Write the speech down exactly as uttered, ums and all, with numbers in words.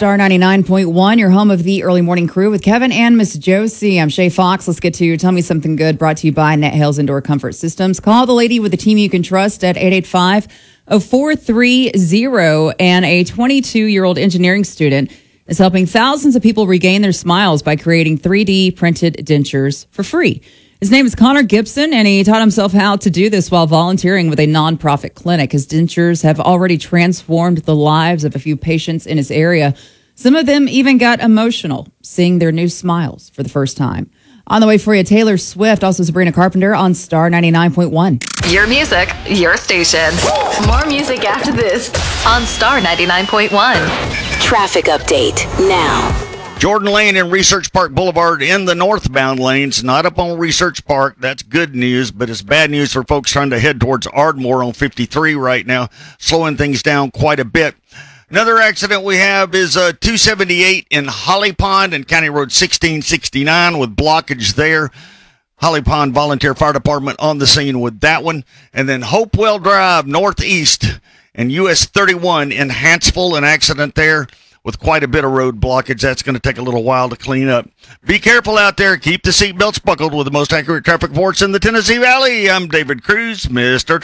Star ninety-nine point one, your home of the early morning crew with Kevin and Miss Josie. I'm Shay Fox. Let's get to Tell Me Something Good, brought to you by NetHales Indoor Comfort Systems. Call the lady with the team you can trust at eight eight five, four three zero. And a twenty-two-year-old engineering student is helping thousands of people regain their smiles by creating three D printed dentures for free. His name is Connor Gibson, and he taught himself how to do this while volunteering with a nonprofit clinic. His dentures have already transformed the lives of a few patients in his area. Some of them even got emotional seeing their new smiles for the first time. On the way for you, Taylor Swift, also Sabrina Carpenter on Star ninety-nine point one. Your music, your station. More music after this on Star ninety-nine point one. Traffic update now. Jordan Lane and Research Park Boulevard in the northbound lanes, not up on Research Park. That's good news, but it's bad news for folks trying to head towards Ardmore on fifty-three right now, slowing things down quite a bit. Another accident we have is uh, two seventy-eight in Holly Pond and County Road sixteen sixty-nine with blockage there. Holly Pond Volunteer Fire Department on the scene with that one. And then Hopewell Drive northeast and U S thirty-one in Hanceville, an accident there with quite a bit of road blockage. That's going to take a little while to clean up. Be careful out there. Keep the seatbelts buckled with the most accurate traffic reports in the Tennessee Valley. I'm David Cruz, Mister